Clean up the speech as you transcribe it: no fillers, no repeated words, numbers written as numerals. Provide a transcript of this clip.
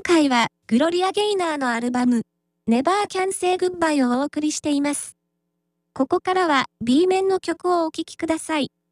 回は、グロリア・ゲイナーのアルバム、Never Can Say Goodbye をお送りしています。ここからは B 面の曲をお聴きください。